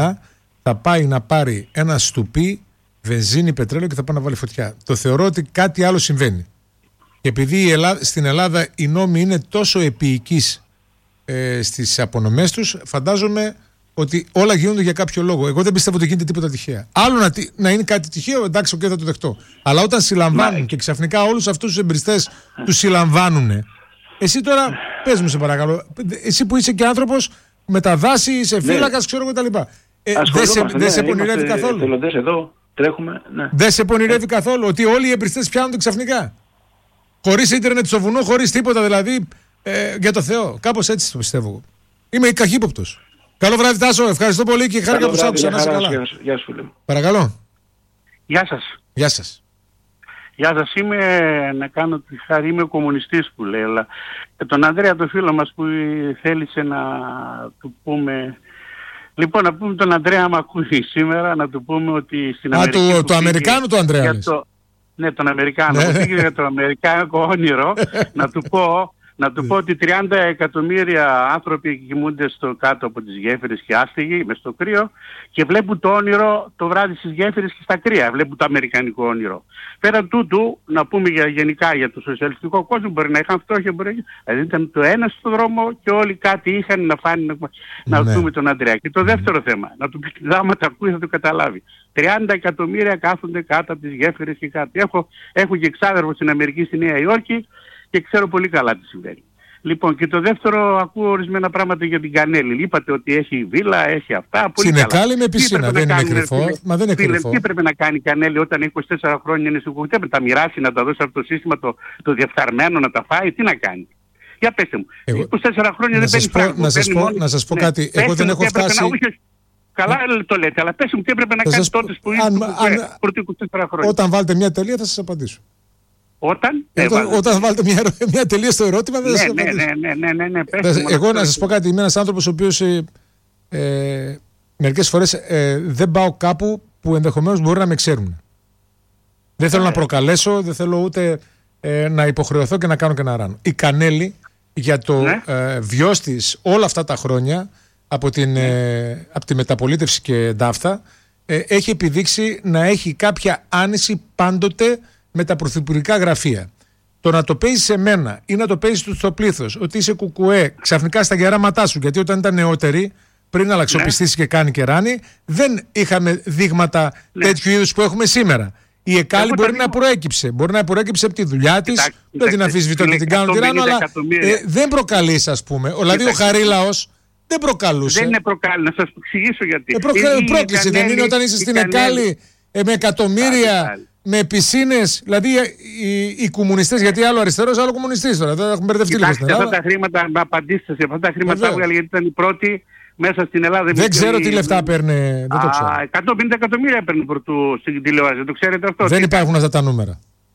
θα πάει να πάρει ένα στουπί βενζίνη, πετρέλαιο και θα πάει να βάλει φωτιά. Το θεωρώ ότι κάτι άλλο συμβαίνει. Και επειδή στην Ελλάδα οι νόμοι είναι τόσο επίοικείς στις απονομές τους, φαντάζομαι ότι όλα γίνονται για κάποιο λόγο. Εγώ δεν πιστεύω ότι γίνεται τίποτα τυχαία. Άλλο να είναι κάτι τυχαίο, εντάξει, θα το δεχτώ. Αλλά όταν συλλαμβάνουν και ξαφνικά όλους αυτούς τους εμπριστές τους συλλαμβάνουν. Εσύ τώρα, πες μου σε παρακαλώ, εσύ που είσαι και άνθρωπος με τα δάση, είσαι φύλακας, ξέρω εγώ κτλ. Δεν σε πονηρεύει καθόλου? Εδώ, τρέχουμε, ναι. Δεν σε πονηρεύει καθόλου ότι όλοι οι εμπριστές πιάνονται ξαφνικά? Χωρίς ίντερνετ στο βουνό, χωρίς τίποτα δηλαδή, για το Θεό. Κάπως έτσι το πιστεύω εγώ. Είμαι καχύποπτος. Καλό βράδυ, Τάσο. Ευχαριστώ πολύ και χάρηκα που σ' άκουσα. Να είσαι καλά. Γεια σου, φίλε. Παρακαλώ. Γεια σας. Γεια σας. Γεια σας. Να κάνω τη χάρη, είμαι ο κομμουνιστής που λέει, αλλά τον Ανδρέα, το φίλο μας που θέλησε να του πούμε... Λοιπόν, να πούμε τον Ανδρέα, άμα ακούει σήμερα, να του πούμε ότι στην Αμερική... το Αμερικάνο του Ανδρέα. Ναι, τον Αμερικάνο. Που πήγε για το αμερικάνικο όνειρο, να του πω ότι 30 εκατομμύρια άνθρωποι κοιμούνται κάτω από τις γέφυρες και άστεγοι μες στο κρύο και βλέπουν το όνειρο το βράδυ στις γέφυρες και στα κρύα. Βλέπουν το αμερικανικό όνειρο. Πέραν τούτου, να πούμε γενικά για το σοσιαλιστικό κόσμο, μπορεί να είχαν φτώχεια, δηλαδή ήταν το ένα στο δρόμο και όλοι κάτι είχαν να φάνε να δούμε τον Ανδρέα. Και το δεύτερο θέμα, να του πει άμα τα ακούει θα το καταλάβει. 30 εκατομμύρια κάθονται κάτω από τις γέφυρες και κάτω. Έχω και εξάδερφο στην Αμερική, στη Νέα Υόρκη, και ξέρω πολύ καλά τι συμβαίνει. Λοιπόν, και το δεύτερο, ακούω ορισμένα πράγματα για την Κανέλη. Είπατε ότι έχει βίλα, έχει αυτά. Συνεκάλη με πισίνα, δεν είναι κρυφό. Μα δεν είναι κρυφό. Τι πρέπει να κάνει η Κανέλη όταν 24 χρόνια είναι στην κουκουέ? Τα μοιράσει, να τα δώσει από το σύστημα το διεφθαρμένο, να τα φάει? Τι να κάνει? Για πέστε μου. 24 χρόνια δεν παίρνει φράγκο. Να σας πω κάτι. Εγώ δεν έχω φτάσει... Καλά το λέτε, αλλά πέστε μου τι έπρεπε να κάνει τότε που είναι πρώτο 24 χρόνια. Όταν βάλετε μια τελεία θα σας απαντήσω. Όταν βάλετε μια τελεία στο ερώτημα δεν θα σας απαντήσω. Ναι. Εγώ να σας πω κάτι, είμαι ένας άνθρωπος ο οποίος μερικές φορές δεν πάω κάπου που ενδεχομένως μπορεί να με ξέρουν. Δεν θέλω να προκαλέσω, δεν θέλω ούτε να υποχρεωθώ και να κάνω και να ράνω. Η Κανέλη για το βιός της όλα αυτά τα χρόνια από τη μεταπολίτευση και ντάφτα έχει επιδείξει να έχει κάποια άνεση πάντοτε με τα πρωθυπουργικά γραφεία. Το να το παίζει σε μένα ή να το παίζει στο πλήθος ότι είσαι κουκουέ ξαφνικά στα γεράματά σου, γιατί όταν ήταν νεότεροι, πριν αλλαξοπιστήσει και κάνει και ράνει, δεν είχαμε δείγματα τέτοιου είδους που έχουμε σήμερα. Η Εκάλη μπορεί να προέκυψε. Μπορεί να προέκυψε από τη δουλειά της. Δεν την αφισβητώ και την κάνω τυράννο, αλλά δεν προκαλεί, ας πούμε. Δηλαδή ο Χαρίλαος δεν προκαλούσε. Δεν είναι προκάλει, να σας εξηγήσω γιατί. Πρόκληση δεν είναι όταν είσαι στην Εκάλη με εκατομμύρια, με πισίνες. Δηλαδή οι κομμουνιστές, γιατί άλλο αριστερός, άλλο κομμουνιστής τώρα. Δεν έχουν μπερδευτεί λίγο στην Ελλάδα. Αυτά τα χρήματα, απαντήστε σε αυτά τα χρήματα έβγαλε γιατί ήταν η πρώτη μέσα στην Ελλάδα. Δεν ξέρω τι λεφτά παίρνει. Δεν το ξέρω. 150 εκατομμύρια παίρνει πρωτού στην τηλεόραση. Το ξέρετε αυτό? Δεν υπάρχουν αυτά τα νούμερα.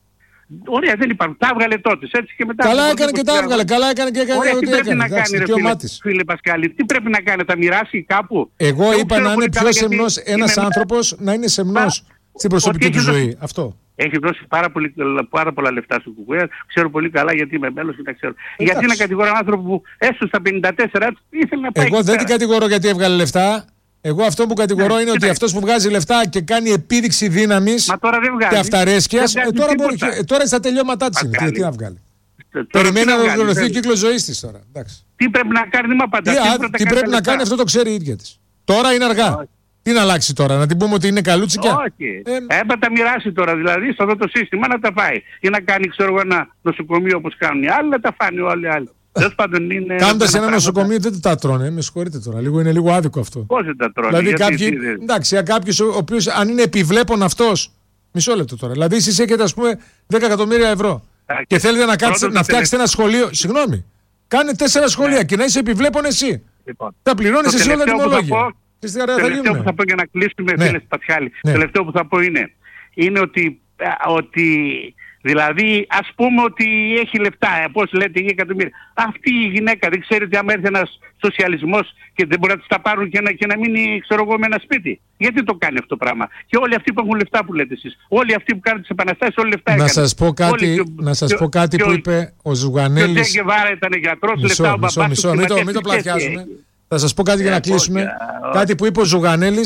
Ωραία, δεν υπάρχουν. Τα έβγαλε τότε. Έτσι και μετά. Καλά έκανε και τα έβγαλε. Καλά έκανε και έκανε ό,τι έκανε. Τι πρέπει να κάνει, φίλε Πασκάλη? Τι πρέπει να κάνει, τα μοιράσει κάπου? Εγώ είπα να είναι πιο σεμνός ένας άνθρωπος, να είναι σεμνός στην προσωπική του ζωή. Αυτό. Έχει δώσει πάρα πολλά λεφτά στο κουκουέ. Ξέρω πολύ καλά γιατί είμαι μέλος και τα ξέρω. Γιατί να κατηγορώ έναν άνθρωπο που έστω στα 54 ήθελε να πάει? Εγώ δεν την κατηγορώ γιατί έβγαλε λεφτά. Εγώ αυτό που κατηγορώ είναι ότι αυτός που βγάζει λεφτά και κάνει επίδειξη δύναμης και αυταρέσκειας, τώρα στα τελειώματά της είναι. Τι να βγάλει? Περιμένει να ολοκληρωθεί ο κύκλος ζωής της τώρα. Τι πρέπει να κάνει, δεν μου απαντάει. Τι πρέπει να κάνει, αυτό το ξέρει η ίδια της. Τώρα είναι αργά. Τι να αλλάξει τώρα, να την πούμε ότι είναι καλούτσικια? Όχι. Έπρεπε τα μοιράσει τώρα, δηλαδή στο αυτό το σύστημα να τα πάει. Ή να κάνει, ξέρω εγώ, ένα νοσοκομείο όπως κάνουν οι άλλοι, να τα φάνε όλοι οι άλλοι. Κάνοντας ένα νοσοκομείο δεν τα τρώνε, με συγχωρείτε τώρα. Είναι λίγο άδικο αυτό. Πώς δεν τα τρώνε? Δηλαδή για κάποιος ο οποίος, αν είναι επιβλέπων αυτός, μισό λεπτό τώρα. Δηλαδή εσείς έχετε ας πούμε 10 εκατομμύρια ευρώ και θέλετε να φτιάξετε ένα σχολείο. Συγγνώμη, κάνε 4 σχολεία και να είσαι επιβλέπων εσύ. Τα πληρώνεις εσύ όλα τιμολόγια. Το τελευταίο που θα πω για να κλείσουμε, φίλε Σπατσιάλη, το τελευταίο που θα πω είναι ότι δηλαδή ας πούμε ότι έχει λεφτά, πώς λέτε, έχει εκατομμύρια. Αυτή η γυναίκα δεν ξέρει ότι άμα έρθει ένας σοσιαλισμός και δεν μπορεί να τους τα πάρουν και να μείνει, ξέρω εγώ, με ένα σπίτι? Γιατί το κάνει αυτό το πράγμα? Και όλοι αυτοί που έχουν λεφτά που λέτε εσείς, όλοι αυτοί που κάνουν τις επαναστάσεις, όλοι λεφτά έκαναν. Να σας πω κάτι που είπε ο Ζουγανέλης. Ο Τζε Γκεβάρα ήταν γιατρός, λεφτά ο μπαμπάς του. Μην το πλατιάζουμε. Θα σας πω κάτι για να κλείσουμε. Κάτι που είπε ο Ζουγανέλης.